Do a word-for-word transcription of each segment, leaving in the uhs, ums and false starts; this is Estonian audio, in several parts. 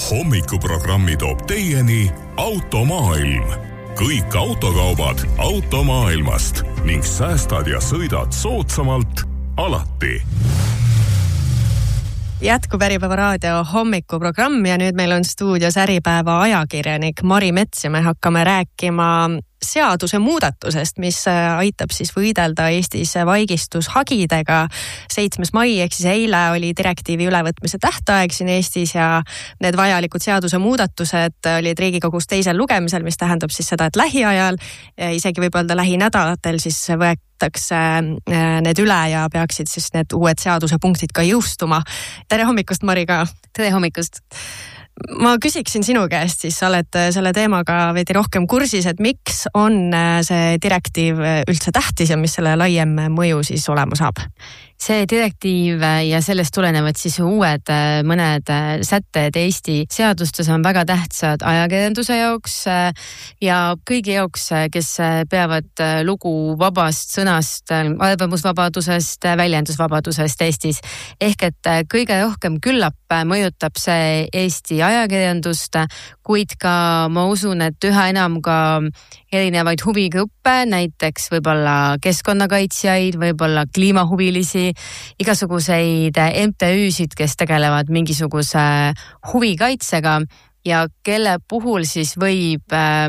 Hommikuprogrammi toob teieni Automaailm. Kõik autokaubad automaailmast ning säästad ja sõidad soodsamalt alati. Jätkub Äripäeva raadio hommikuprogramm ja nüüd meil on stuudios Äripäeva ajakirjanik Mari Mets ja me hakkame rääkima seaduse muudatusest, mis aitab siis võidelda Eestis vaigistushagidega. seitsmes mai ehk siis eile oli direktiivi ülevõtmise tähtaeg siin Eestis ja need vajalikud seaduse muudatused olid Riigikogus teisel lugemisel, mis tähendab siis seda, et lähiajal, isegi võib öelda lähinädalatel siis võetakse need üle ja peaksid siis need uued seaduse punktid ka jõustuma. Tere hommikust, Mari ka! Tere hommikust! Ma küsiksin sinu käest, siis sa oled selle teemaga veidi rohkem kursis, et miks on see direktiiv üldse tähtis ja mis selle laiem mõju siis olema saab? See direktiiv ja sellest tulenevad siis uued mõned sätted Eesti seadustes on väga tähtsad ajakirjanduse jaoks ja kõigi jaoks, kes peavad lugu vabast sõnast, arvamusvabadusest, väljendusvabadusest Eestis. Ehk et kõige rohkem küllap mõjutab see Eesti ajakirjandust, kuid ka ma usun, et üha enam ka erinevaid huvigruppe, näiteks võib-olla keskkonnakaitsjaid, võib-olla kliimahuvilisi, igasuguseid M T Üsid, kes tegelevad mingisuguse huvikaitsega ja kelle puhul siis võib,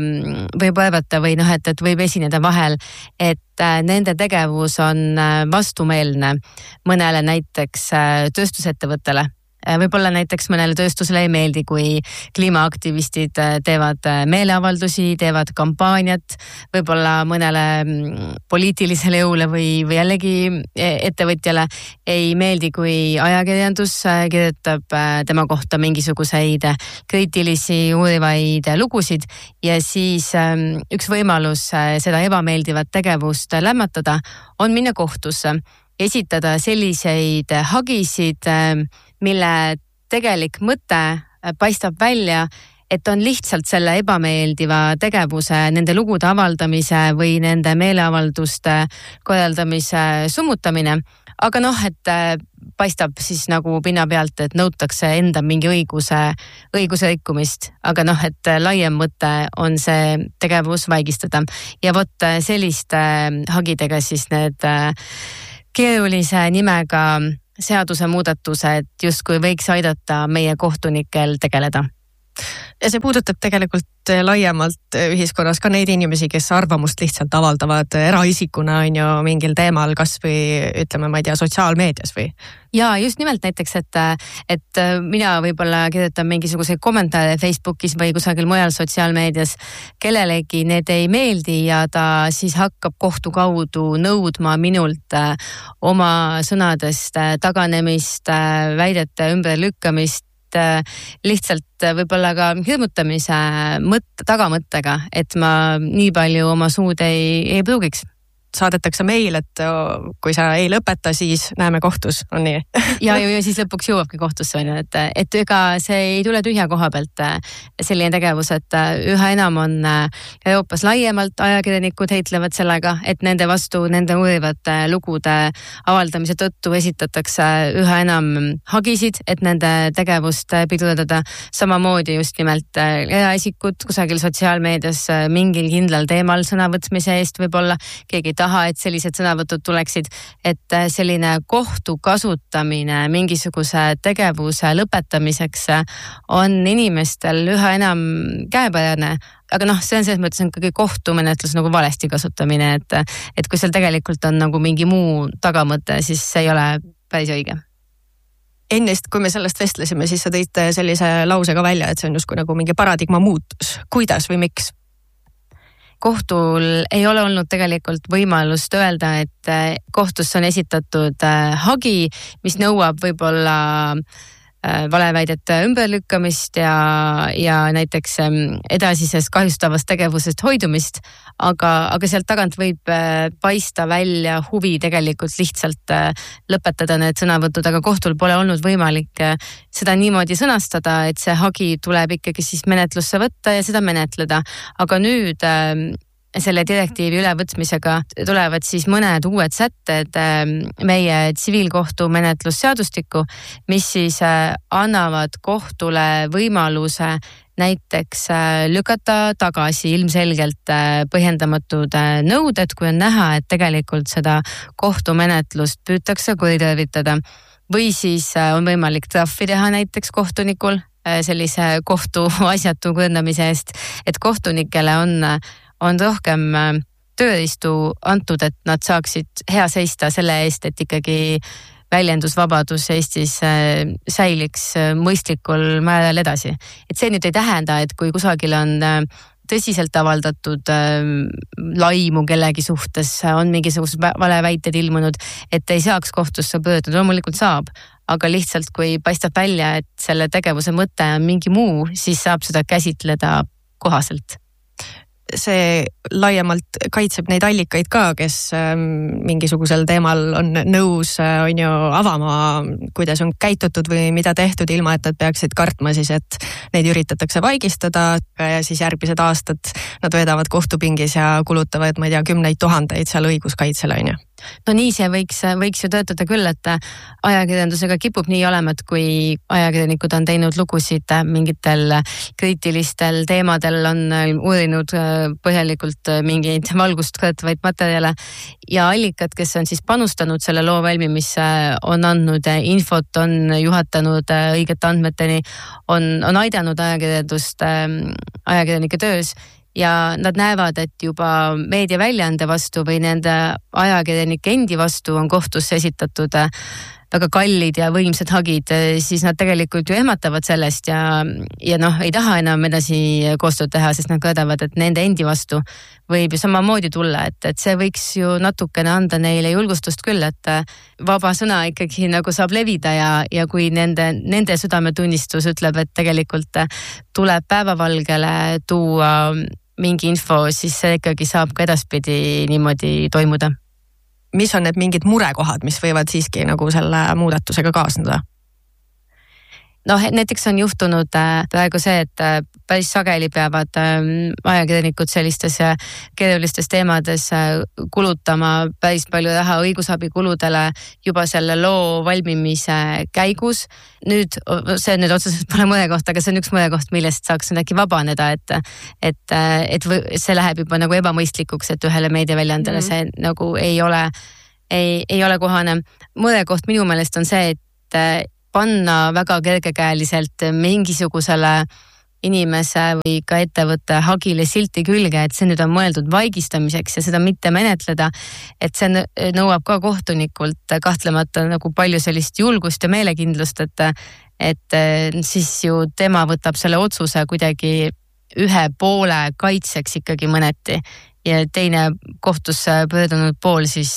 võib arvata või noh, et, et võib esineda vahel, et nende tegevus on vastumeelne mõnele näiteks tööstusettevõttele. Võib-olla näiteks mõnele tööstusele ei meeldi, kui kliimaaktivistid teevad meeleavaldusi, teevad kampaaniat, võib-olla mõnele poliitilisele jõule või, või jällegi ettevõtjale ei meeldi, kui ajakirjandus kirjutab tema kohta mingisuguseid kriitilisi uurivaid lugusid ja siis üks võimalus seda ebameeldivat tegevust lämmatada on minna kohtusse, esitada selliseid hagisid, mille tegelik mõte paistab välja, et on lihtsalt selle ebameeldiva tegevuse, nende lugude avaldamise või nende meeleavalduste korraldamise summutamine. Aga noh, et paistab siis nagu pinna pealt, et nõutakse enda mingi õiguse, õiguse rikkumist. Aga noh, et laiem mõte on see tegevus vaigistada. Ja vot selliste hagidega siis need keerulise nimega seaduse muudatused justkui võiks aidata meie kohtunikel tegeleda. Ja see puudutab tegelikult laiemalt ühiskonnas ka neid inimesi, kes arvamust lihtsalt avaldavad eraisikuna on ju mingil teemal, kas või ütleme, ma ei tea, sotsiaalmeedias või? Ja just nimelt näiteks, et, et mina võib-olla kirjutan mingisuguseid kommentaare Facebookis või kusagil mujal sotsiaalmeedias, kellelegi need ei meeldi ja ta siis hakkab kohtu kaudu nõudma minult oma sõnadest taganemist, väidete ümberlükkamist, lihtsalt võib-olla ka hirmutamise mõtte, tagamõttega, et ma nii palju oma suud ei, ei pruugiks. Saadetakse meil, et kui sa ei lõpeta, siis näeme kohtus, on nii? ja, ja, ja siis lõpuks jõuabki kohtusse, et, et ega see ei tule tühja koha pealt selline tegevus, et üha enam on Euroopas laiemalt ajakirjanikud heitlevad sellega, et nende vastu, nende uurivate lugude avaldamise tõttu esitatakse üha enam hagisid, et nende tegevust pidurdada. Samamoodi just nimelt eraisikud kusagil sotsiaalmeedias mingil kindlal teemal sõnavõtmise eest võib-olla keegi taha, et sellised sõnavõtud tuleksid, et selline kohtu kasutamine mingisuguse tegevuse lõpetamiseks on inimestel üha enam käepärane, aga noh, see on selles mõttes on ikkagi kohtumenetlus nagu valesti kasutamine, et, et kui seal tegelikult on nagu mingi muu tagamõte, siis see ei ole päris õige. Ennest, kui me sellest vestlesime, siis sa tõid sellise lause ka välja, et see on justkui nagu mingi paradigma muutus. Kuidas või miks? Kohtul ei ole olnud tegelikult võimalust öelda, et kohtusse on esitatud hagi, mis nõuab võib-olla valeväidete ümberlükkamist ja, ja näiteks edasisest kahjustavast tegevusest hoidumist, aga, aga sealt tagant võib paista välja huvi tegelikult lihtsalt lõpetada need sõnavõtud, aga kohtul pole olnud võimalik seda niimoodi sõnastada, et see hagi tuleb ikkagi siis menetlusse võtta ja seda menetleda. Aga nüüd selle direktiivi ülevõtmisega tulevad siis mõned uued sätted meie tsiviilkohtumenetlusseadustikku, mis siis annavad kohtule võimaluse näiteks lükata tagasi ilmselgelt põhjendamatud nõuded, kui on näha, et tegelikult seda kohtumenetlust püütakse kuritarvitada. Või siis on võimalik trahvi teha näiteks kohtunikul sellise kohtu asjatu kõrnamise eest, et kohtunikele on, on rohkem tööriistu antud, et nad saaksid hea seista selle eest, et ikkagi väljendusvabadus Eestis säiliks mõistlikul määral edasi. Et see nüüd ei tähenda, et kui kusagil on tõsiselt avaldatud laimu kellegi suhtes, on mingisugused valeväited ilmunud, et ei saaks kohtusse pöörduda, loomulikult saab, aga lihtsalt kui paistab välja, et selle tegevuse mõte on mingi muu, siis saab seda käsitleda kohaselt. See laiemalt kaitseb neid allikaid ka, kes mingisugusel teemal on nõus on ju avama, kuidas on käitutud või mida tehtud, ilma et nad peaksid kartma siis, et neid üritatakse vaigistada ja siis järgmised aastad nad veedavad kohtupingis ja kulutavad, ma ei tea, kümneid tuhandeid seal õiguskaitsele, on ju. No nii see võiks, võiks ju töötada küll, et ajakirjandusega kipub nii olema, et kui ajakirjanikud on teinud lugusid mingitel kriitilistel teemadel, on uurinud põhjalikult mingeid valgust kõrtvaid materjale ja allikad, kes on siis panustanud selle loo valmimisse, on andnud infot, on juhatanud õigete andmeteni, on, on aidanud ajakirjandust ajakirjanike töös. Ja nad näevad, et juba meediaväljaande vastu või nende ajakirjanike endi vastu on kohtusse esitatud väga kallid ja võimsad hagid, siis nad tegelikult ju ehmatavad sellest ja, ja noh, ei taha enam edasi koostööd teha, sest nad kõdavad, et nende endi vastu võib ju samamoodi tulla, et, et see võiks ju natukene anda neile julgustust küll, et vaba sõna ikkagi nagu saab levida ja, ja kui nende, nende südametunnistus ütleb, et tegelikult tuleb päevavalgele tuua mingi info, siis see ikkagi saab ka edaspidi niimoodi toimuda. Mis on need mingid murekohad, mis võivad siiski nagu selle muudatusega kaasneda? No näiteks on juhtunud praegu see, et päris sageli peavad ajakirjanikud sellistes keerulistes teemades kulutama päris palju raha õigusabikuludele juba selle loo valmimise käigus. Nüüd, see nüüd otseselt pole murekoht, aga see on üks murekoht, millest saaks äkki vabaneda, et, et, et see läheb juba nagu ebamõistlikuks, et ühele meediaväljaandele mm. see nagu ei ole, ei, ei ole kohane. Murekoht minu meelest on see, et panna väga kergekäeliselt mingisugusele inimese või ka ettevõtte hagile silti külge, et see nüüd on mõeldud vaigistamiseks ja seda mitte menetleda, et see nõuab ka kohtunikult kahtlemata nagu palju sellist julgust ja meelekindlust, et, et siis ju tema võtab selle otsuse kuidagi ühe poole kaitseks ikkagi mõneti ja teine kohtusse pöördunud pool siis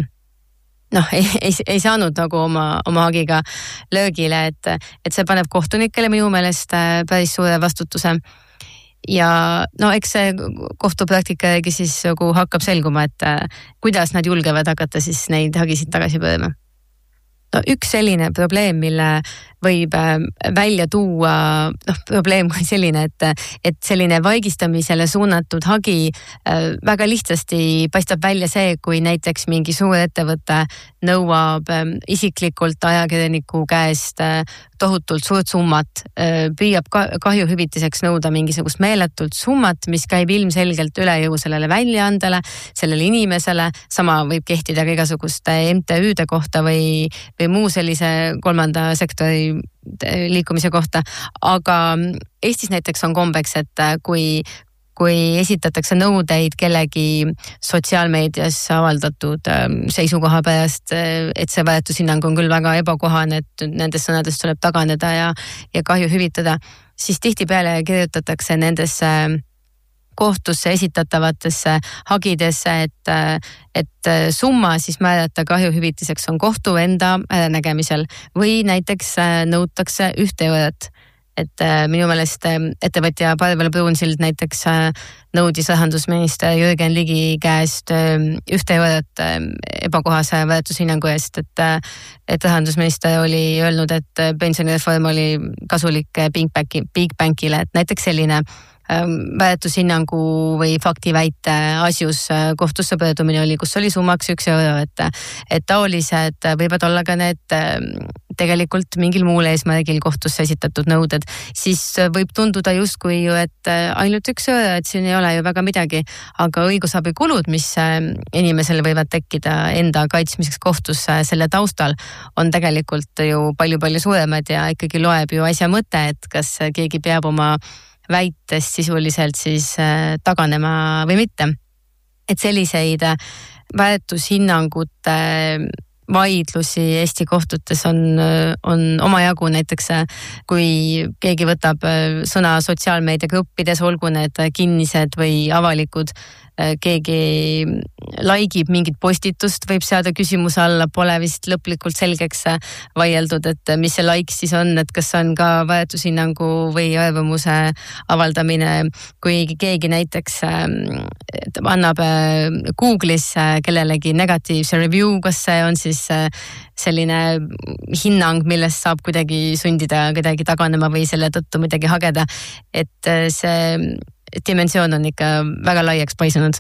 noh, ei, ei, ei saanud nagu oma, oma hagiga löögile, et, et see paneb kohtunikele minu meelest päris suure vastutuse. Ja no eks see kohtupraktika siis nagu hakkab selguma, et kuidas nad julgevad hakata siis neid hagisid tagasi pöörama. No, üks selline probleem, mille võib välja tuua, noh, probleem kui selline, et, et selline vaigistamisele suunatud hagi väga lihtsasti paistab välja see, kui näiteks mingi suur ettevõte nõuab isiklikult ajakirjaniku käest tohutult suurt summat, püüab kahjuhüvitiseks nõuda mingisugust meeletult summat, mis käib ilmselgelt üle jõu sellele väljaandele, sellele inimesele, sama võib kehtida ka igasuguste M T Üde kohta või, või muu sellise kolmanda sektori liikumise kohta, aga Eestis näiteks on kombeks, et kui kui esitatakse nõudeid kellegi sotsiaalmeedias avaldatud seisukoha pärast, et see väärtushinnang on küll väga ebakohane, et nendest sõnadest tuleb taganeda ja, ja kahju hüvitada, siis tihtipeale kirjutatakse nendesse kohtusse esitatavatesse hagidesse, et, et summa siis määrata kahjuhüvitiseks on kohtu enda äranägemisel või näiteks nõutakse ühte eurot. Et minu meelest ettevõtja Parvel Pruunsild näiteks nõudis rahandusminister Jürgen Ligi käest ühte eurot ebakohase väärtushinnangu eest, et, et rahandusminister oli öelnud, et pensionireform oli kasulik Big Bankile, et näiteks selline väärtushinnangu või faktiväite asjus kohtusse pöördumine oli, kus oli summaks üks euro, et, et taolised võivad olla ka need tegelikult mingil muul eesmärgil kohtusse esitatud nõuded, siis võib tunduda justkui ju, et ainult üks euro, et siin ei ole ju väga midagi, aga õigusabikulud, mis inimesele võivad tekkida enda kaitsmiseks kohtusse selle taustal, on tegelikult ju palju-palju suuremad ja ikkagi loeb ju asja mõte, et kas keegi peab oma väitest sisuliselt siis taganema või mitte. Et selliseid väärtushinnangute vaidlusi Eesti kohtutes on, on omajagu, näiteks kui keegi võtab sõna sotsiaalmeediagruppides, olgu need kinnised või avalikud, keegi laikib mingit postitust, võib seada küsimuse alla, pole vist lõplikult selgeks vaieldud, et mis see like siis on, et kas on ka väärtushinnangu või arvamuse avaldamine, kui keegi näiteks annab Google'is kellelegi negatiivse review, kas see on siis selline hinnang, millest saab kuidagi sundida kuidagi taganema või selle tõttu midagi hageda, et see dimensioon on ikka väga laiaks paisunud.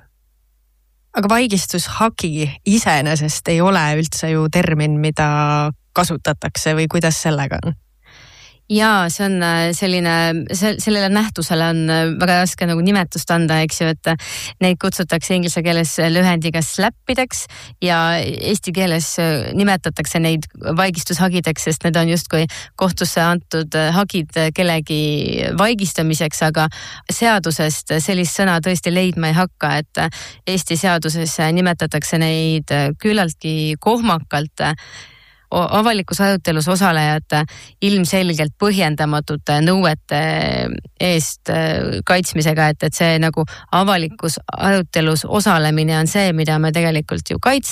Aga vaigistushagi iseenesest ei ole üldse ju termin, mida kasutatakse või kuidas sellega on? Jaa, see on selline, sellele nähtusele on väga raske nagu nimetust anda, eks ju, et neid kutsutakse inglise keeles lühendiga slappideks ja eesti keeles nimetatakse neid vaigistushagideks, sest need on justkui kohtusse antud hagid kellegi vaigistamiseks, aga seadusest sellist sõna tõesti leidma ei hakka, et Eesti seaduses nimetatakse neid küllaltki kohmakalt avalikus arutelus osalejad ilmselgelt põhjendamatute nõuete eest kaitsmisega, et, et see nagu avalikus arutelus osalemine on see, mida me tegelikult ju kaitseme.